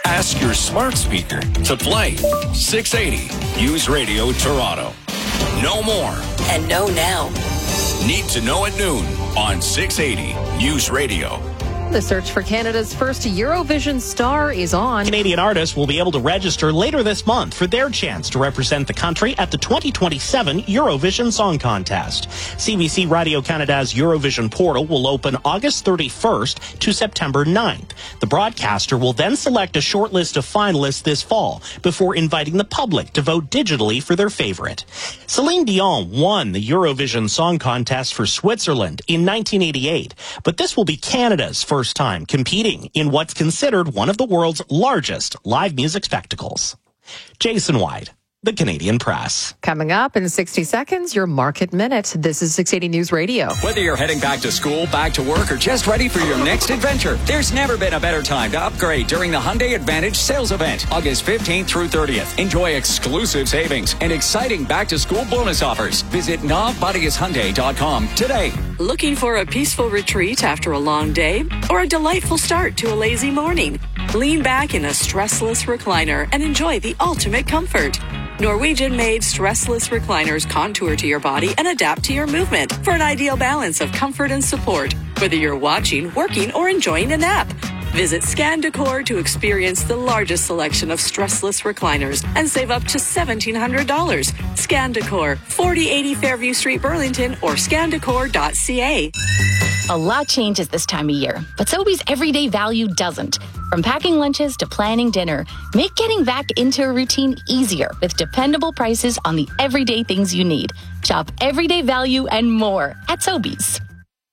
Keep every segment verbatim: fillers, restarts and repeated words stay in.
Ask your smart speaker to play six eighty News Radio Toronto. Know more and know now. Need to know at noon on six eighty News Radio. The search for Canada's first Eurovision star is on. Canadian artists will be able to register later this month for their chance to represent the country at the twenty twenty-seven Eurovision Song Contest. C B C Radio Canada's Eurovision portal will open August thirty-first to September ninth. The broadcaster will then select a short list of finalists this fall before inviting the public to vote digitally for their favorite. Celine Dion won the Eurovision Song Contest for Switzerland in nineteen eighty-eight, but this will be Canada's first First time competing in what's considered one of the world's largest live music spectacles. Jason White, The Canadian Press. Coming up in sixty seconds, your Market Minute. This is six eighty News Radio. Whether you're heading back to school, back to work, or just ready for your next adventure, there's never been a better time to upgrade during the Hyundai Advantage sales event, August fifteenth through thirtieth. Enjoy exclusive savings and exciting back-to-school bonus offers. Visit nav buddies hyundai dot com today. Looking for a peaceful retreat after a long day or a delightful start to a lazy morning? Lean back in a stressless recliner and enjoy the ultimate comfort. Norwegian-made stressless recliners contour to your body and adapt to your movement for an ideal balance of comfort and support, whether you're watching, working, or enjoying a nap. Visit Scan Decor to experience the largest selection of stressless recliners and save up to seventeen hundred dollars. Scan Decor, forty eighty Fairview Street, Burlington, or scan decor dot c a. A lot changes this time of year, but Sobeys everyday value doesn't. From packing lunches to planning dinner, make getting back into a routine easier with dependable prices on the everyday things you need. Shop everyday value and more at Sobeys.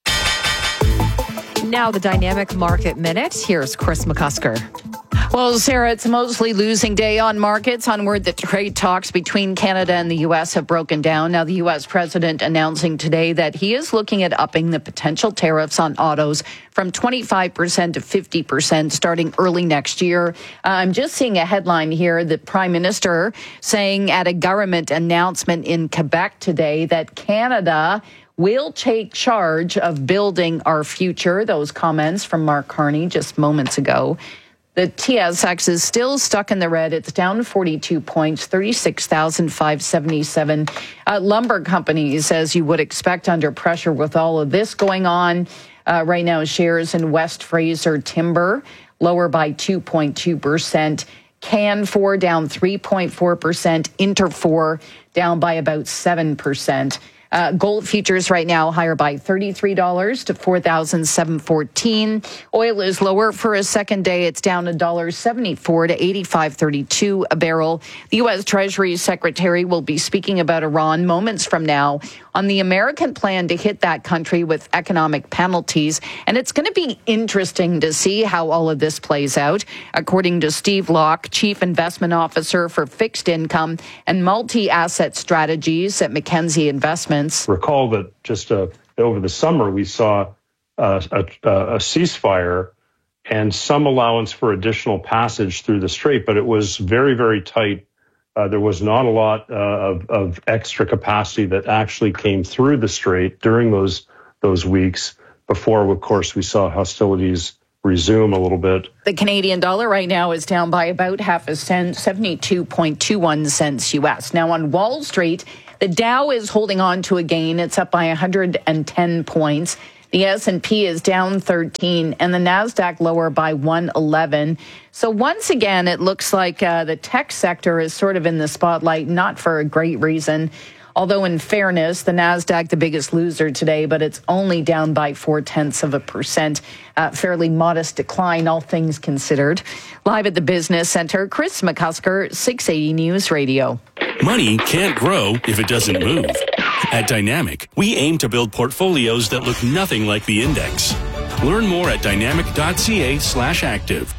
Now the Dynamic Market Minute. Here's Chris McCusker. Well, Sarah, it's a mostly losing day on markets on word that trade talks between Canada and the U S have broken down. Now, the U S president announcing today that he is looking at upping the potential tariffs on autos from twenty-five percent to fifty percent starting early next year. Uh, I'm just seeing a headline here, the Prime Minister saying at a government announcement in Quebec today that Canada will take charge of building our future. Those comments from Mark Carney just moments ago. The T S X is still stuck in the red. It's down forty-two points, thirty-six thousand five hundred seventy-seven. Uh, lumber companies, as you would expect, under pressure with all of this going on. Uh, right now, shares in West Fraser Timber lower by two point two percent. Canfor down three point four percent. Interfor down by about seven percent. Uh, gold futures right now higher by thirty-three dollars to four thousand seven hundred fourteen dollars. Oil is lower for a second day. It's down one dollar seventy-four to eighty-five thirty-two a barrel. The U S Treasury Secretary will be speaking about Iran moments from now on the American plan to hit that country with economic penalties. And it's going to be interesting to see how all of this plays out. According to Steve Locke, Chief Investment Officer for Fixed Income and Multi-Asset Strategies at Mackenzie Investments. Recall that just uh, over the summer, we saw uh, a, a ceasefire and some allowance for additional passage through the strait, but it was very, very tight. Uh, there was not a lot uh, of, of extra capacity that actually came through the strait during those those weeks before, of course, we saw hostilities resume a little bit. The Canadian dollar right now is down by about half a cent, seventy-two point two one cents U S. Now on Wall Street, the Dow is holding on to a gain. It's up by one hundred ten points. The S and P is down thirteen, and the NASDAQ lower by one eleven. So once again, it looks like uh, the tech sector is sort of in the spotlight, not for a great reason. Although in fairness, the NASDAQ, the biggest loser today, but it's only down by four-tenths of a percent. Uh, fairly modest decline, all things considered. Live at the Business Center, Chris McCusker, six eighty News Radio. Money can't grow if it doesn't move. At Dynamic, we aim to build portfolios that look nothing like the index. Learn more at dynamic.ca slash active.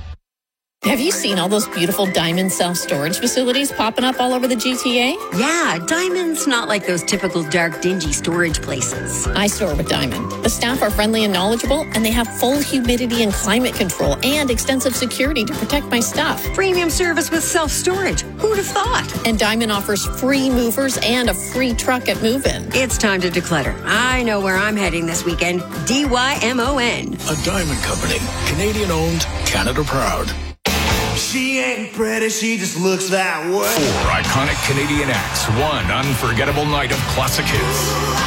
Have you seen all those beautiful Diamond self-storage facilities popping up all over the G T A? Yeah, Diamond's not like those typical dark, dingy storage places. I store with Diamond. The staff are friendly and knowledgeable, and they have full humidity and climate control and extensive security to protect my stuff. Premium service with self-storage. Who'd have thought? And Diamond offers free movers and a free truck at move-in. It's time to declutter. I know where I'm heading this weekend. D Y M O N. A Diamond Company. Canadian owned, Canada proud. she ain't pretty, she just looks that way. Four iconic Canadian acts, one unforgettable night of classic hits.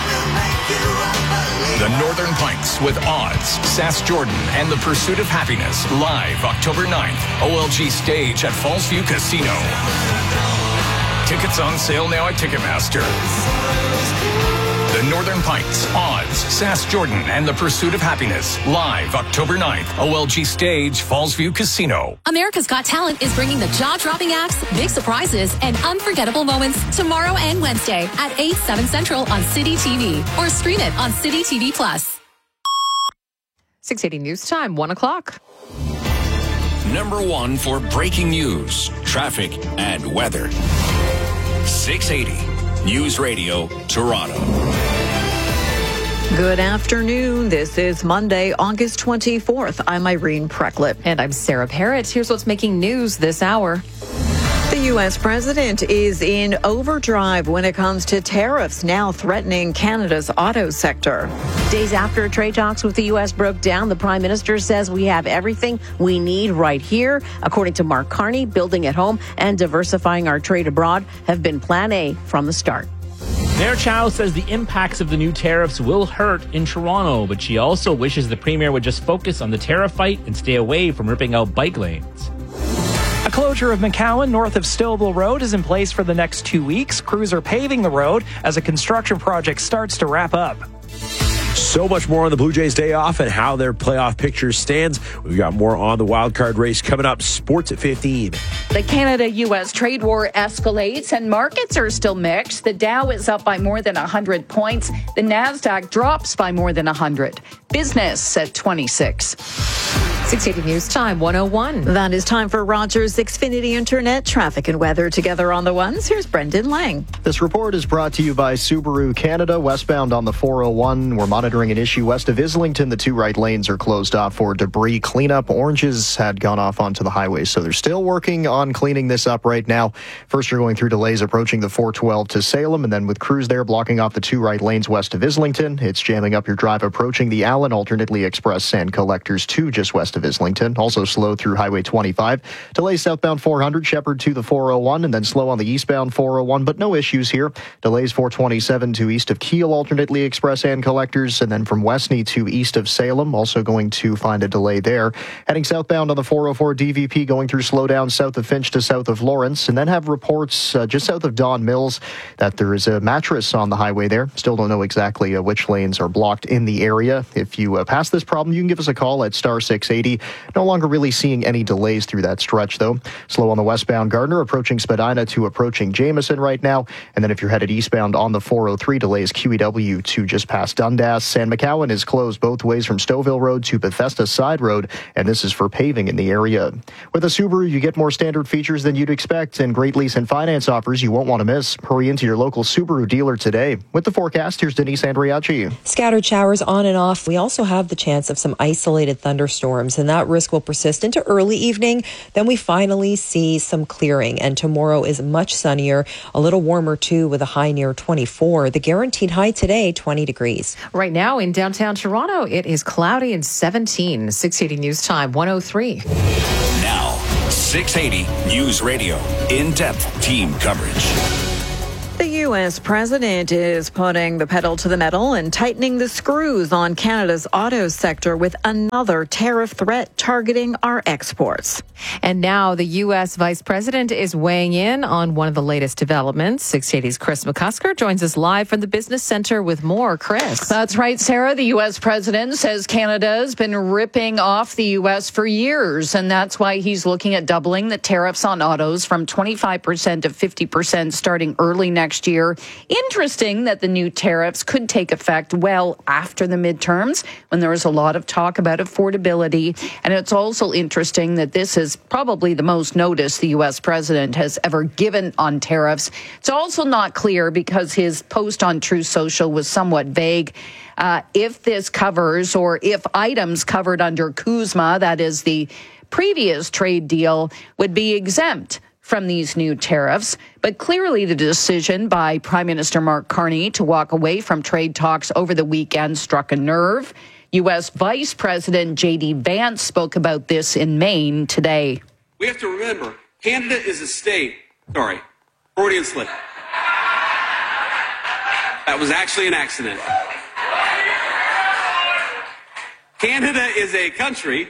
The Northern Pints with Odds, Sass Jordan, and The Pursuit of Happiness, live October ninth, O L G Stage at Fallsview Casino. Tickets on sale now at Ticketmaster. The Northern Pints, Odds, Sass Jordan, and The Pursuit of Happiness, live October ninth, O L G Stage, Fallsview Casino. America's Got Talent is bringing the jaw-dropping acts, big surprises, and unforgettable moments tomorrow and Wednesday at eight, seven Central on City T V, or stream it on City T V Plus. six eighty News Time, one o'clock. Number one for breaking news, traffic, and weather. six eighty News Radio, Toronto. Good afternoon. This is Monday, August twenty-fourth. I'm Irene Precklip. And I'm Sarah Parrott. Here's what's making news this hour. The U S president is in overdrive when it comes to tariffs now threatening Canada's auto sector. Days after trade talks with the U S broke down, the prime minister says we have everything we need right here. According to Mark Carney, building at home and diversifying our trade abroad have been plan A from the start. Mayor Chow says the impacts of the new tariffs will hurt in Toronto, but she also wishes the premier would just focus on the tariff fight and stay away from ripping out bike lanes. A closure of McCowan north of Stouffville Road is in place for the next two weeks. Crews are paving the road as a construction project starts to wrap up. So much more on the Blue Jays' day off and how their playoff picture stands. We've got more on the wild card race coming up. Sports at fifteen. The Canada-U S trade war escalates and markets are still mixed. The Dow is up by more than one hundred points. The NASDAQ drops by more than one hundred. Business at twenty-six. six eighty News Time, one oh one. That is time for Rogers Xfinity Internet traffic and weather together on the ones. Here's Brendan Lang. This report is brought to you by Subaru Canada. Westbound on the four oh one. We're monitoring an issue west of Islington. The two right lanes are closed off for debris cleanup. Oranges had gone off onto the highway, so they're still working on cleaning this up right now. First, you're going through delays approaching the four twelve to Salem, and then with crews there blocking off the two right lanes west of Islington. It's jamming up your drive approaching the Allen Alternately Express Sand Collectors two just west of Islington. Also slow through Highway twenty-five. Delays southbound four hundred, Shepherd to the four oh one, and then slow on the eastbound four oh one, but no issues here. Delays four twenty-seven to east of Kiel Alternately Express and Collectors, and then from Westney to east of Salem, also going to find a delay there. Heading southbound on the four oh four D V P, going through slowdown south of Finch to south of Lawrence, and then have reports uh, just south of Don Mills that there is a mattress on the highway there. Still don't know exactly uh, which lanes are blocked in the area. If you uh, pass this problem, you can give us a call at star six eighty. No longer really seeing any delays through that stretch, though. Slow on the westbound Gardner, approaching Spadina to approaching Jameson right now. And then if you're headed eastbound on the four oh three, delays Q E W to just past Dundas. And McCowan is closed both ways from Stouffville Road to Bethesda Side Road, and this is for paving in the area. With a Subaru, you get more standard features than you'd expect, and great lease and finance offers you won't want to miss. Hurry into your local Subaru dealer today. With the forecast, here's Denise Andriacci. Scattered showers on and off. We also have the chance of some isolated thunderstorms, and that risk will persist into early evening. Then we finally see some clearing, and tomorrow is much sunnier, a little warmer too, with a high near twenty-four. The guaranteed high today, twenty degrees. Right now in downtown Toronto, it is cloudy and seventeen. six eighty News Time, one oh three. Now, six eighty News Radio, in-depth team coverage. The U S president is putting the pedal to the metal and tightening the screws on Canada's auto sector with another tariff threat targeting our exports. And now the U S vice president is weighing in on one of the latest developments. six eighty's Chris McCusker joins us live from the Business Center with more. Chris. That's right, Sarah. The U S president says Canada has been ripping off the U S for years, and that's why he's looking at doubling the tariffs on autos from twenty-five percent to fifty percent starting early next Next year. Interesting that the new tariffs could take effect well after the midterms, when there was a lot of talk about affordability. And it's also interesting that this is probably the most notice the U S president has ever given on tariffs. It's also not clear, because his post on Truth Social was somewhat vague, uh, if this covers, or if items covered under CUSMA, that is the previous trade deal, would be exempt from these new tariffs. But clearly the decision by Prime Minister Mark Carney to walk away from trade talks over the weekend struck a nerve. U S Vice President J D Vance spoke about this in Maine today. We have to remember, Canada is a state. Sorry, Freudian slip. That was actually an accident. Canada is a country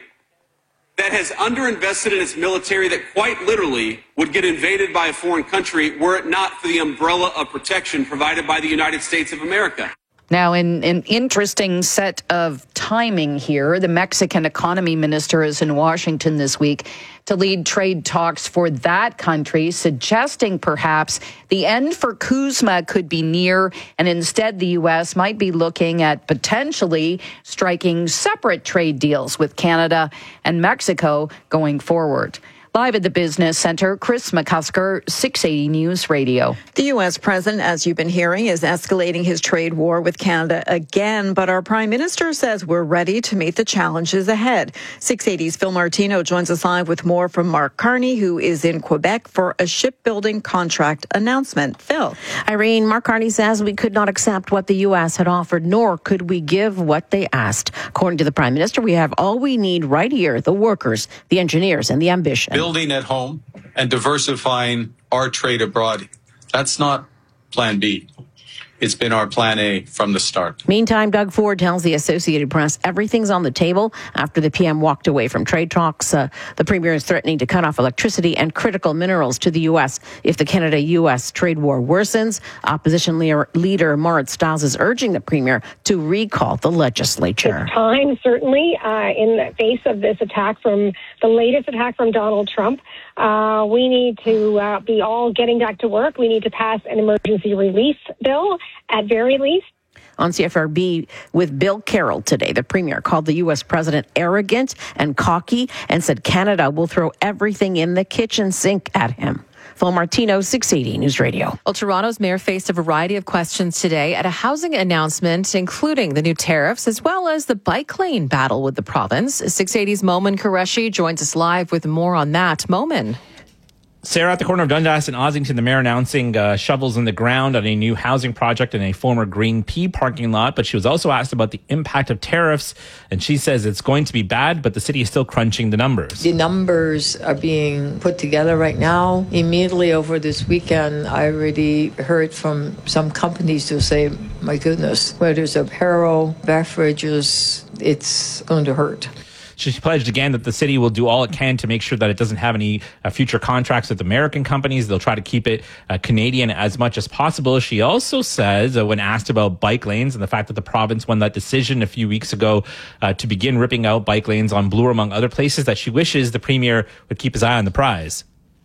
that has underinvested in its military that quite literally would get invaded by a foreign country were it not for the umbrella of protection provided by the United States of America. Now, in an interesting set of timing here, the Mexican economy minister is in Washington this week to lead trade talks for that country, suggesting perhaps the end for CUSMA could be near, and instead the U S might be looking at potentially striking separate trade deals with Canada and Mexico going forward. Live at the Business Center, Chris McCusker, six eighty News Radio. The U S president, as you've been hearing, is escalating his trade war with Canada again, but our prime minister says we're ready to meet the challenges ahead. six eighty's Phil Martino joins us live with more from Mark Carney, who is in Quebec for a shipbuilding contract announcement. Phil. Irene, Mark Carney says we could not accept what the U S had offered, nor could we give what they asked. According to the prime minister, we have all we need right here, the workers, the engineers, and the ambition. Building at home and diversifying our trade abroad. That's not plan B. It's been our plan A from the start. Meantime, Doug Ford tells the Associated Press everything's on the table after the P M walked away from trade talks. Uh, the premier is threatening to cut off electricity and critical minerals to the U S if the Canada-U S trade war worsens. Opposition leader, leader Moritz Stiles is urging the premier to recall the legislature. It's time, certainly, uh, in the face of this attack from the latest attack from Donald Trump. Uh, we need to uh, be all getting back to work. We need to pass an emergency release bill at very least. On C F R B with Bill Carroll today, the premier called the U S president arrogant and cocky and said Canada will throw everything in the kitchen sink at him. Phil Martino, six eighty News Radio. Well, Toronto's mayor faced a variety of questions today at a housing announcement, including the new tariffs, as well as the bike lane battle with the province. six eighty's Momin Qureshi joins us live with more on that. Momin. Sarah, at the corner of Dundas and Ossington, the mayor announcing uh, shovels in the ground on a new housing project in a former Green Pea parking lot. But she was also asked about the impact of tariffs, and she says it's going to be bad, but the city is still crunching the numbers. The numbers are being put together right now. Immediately over this weekend, I already heard from some companies who say, my goodness, whether it's apparel, beverages, it's going to hurt. She pledged again that the city will do all it can to make sure that it doesn't have any uh, future contracts with American companies. They'll try to keep it uh, Canadian as much as possible. She also says, uh, when asked about bike lanes and the fact that the province won that decision a few weeks ago uh, to begin ripping out bike lanes on Bloor, among other places, that she wishes the premier would keep his eye on the prize.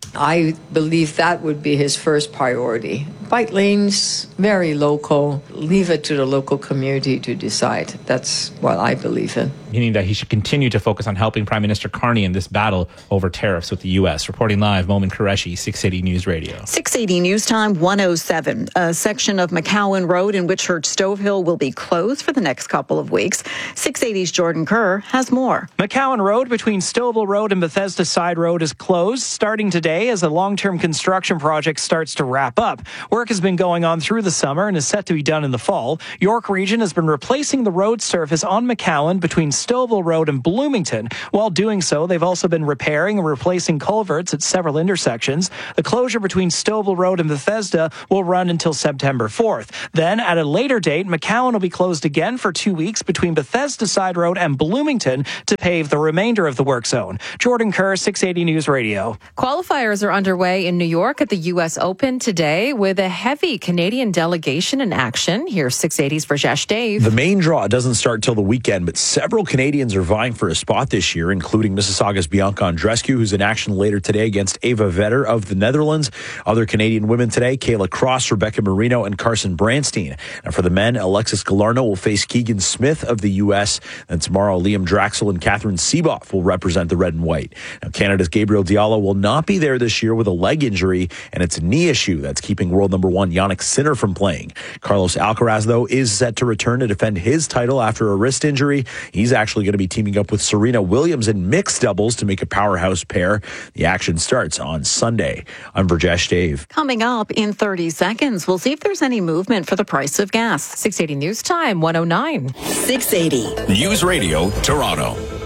I believe that would be his first priority. Bike lanes, very local. Leave it to the local community to decide. That's what I believe in. Meaning that he should continue to focus on helping Prime Minister Carney in this battle over tariffs with the U S. Reporting live, Momin Qureshi, six eighty News Radio. six eighty News Time, one oh seven. A section of McCowan Road in Whitchurch-Stovehill will be closed for the next couple of weeks. six eighty's Jordan Kerr has more. McCowan Road between Stouffville Road and Bethesda Side Road is closed starting today as a long-term construction project starts to wrap up. Work has been going on through the summer and is set to be done in the fall. York Region has been replacing the road surface on McCowan between Stouffville Road and Bloomington. While doing so, they've also been repairing and replacing culverts at several intersections. The closure between Stouffville Road and Bethesda will run until September fourth. Then, at a later date, McCowan will be closed again for two weeks between Bethesda Side Road and Bloomington to pave the remainder of the work zone. Jordan Kerr, six eighty News Radio. Qualifiers are underway in New York at the U S Open today with a heavy Canadian delegation in action. Here's six eighty's Rajesh Dave. The main draw doesn't start till the weekend, but several Canadians are vying for a spot this year, including Mississauga's Bianca Andreescu, who's in action later today against Eva Vetter of the Netherlands. Other Canadian women today, Kayla Cross, Rebecca Marino, and Carson Branstein. And for the men, Alexis Galarno will face Keegan Smith of the U S. And tomorrow, Liam Draxel and Catherine Seeboff will represent the red and white. Now, Canada's Gabriel Diallo will not be there this year with a leg injury, and it's a knee issue that's keeping world number one Jannik Sinner from playing. Carlos Alcaraz, though, is set to return to defend his title after a wrist injury. He's actually going to be teaming up with Serena Williams in mixed doubles to make a powerhouse pair. The action starts on Sunday. I'm Rajesh Dave. Coming up in thirty seconds, we'll see if there's any movement for the price of gas. six eighty News Time, one oh nine. six eighty News Radio, Toronto.